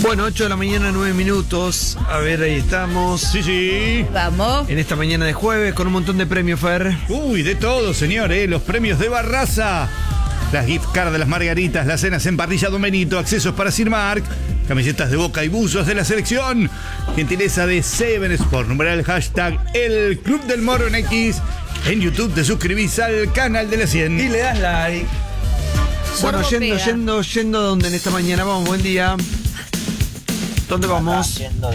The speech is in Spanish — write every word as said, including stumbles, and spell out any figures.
Bueno, ocho de la mañana, nueve minutos. A ver, ahí estamos. Sí, sí. Vamos. En esta mañana de jueves con un montón de premios, Fer. Uy, de todo, señor, ¿eh? Los premios de Barraza. Las gift cards de las Margaritas, las cenas en parrilla Don Benito, accesos para Sir Mark, camisetas de Boca y buzos de la selección, gentileza de Seven Sport, numeral hashtag El Club del Moro en X. En YouTube te suscribís al canal de la cien. Y le das like. Bueno, Sorbo yendo, pega. yendo, yendo, ¿dónde en esta mañana? Vamos, buen día. ¿Dónde vamos?